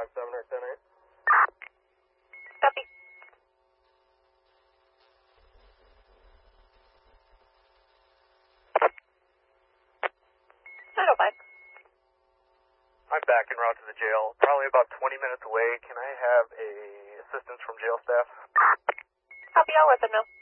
57 or 10-8. Copy. I'm back en route to the jail, probably about 20 minutes away. Can I have a assistance from jail staff? Copy, I'll let them know.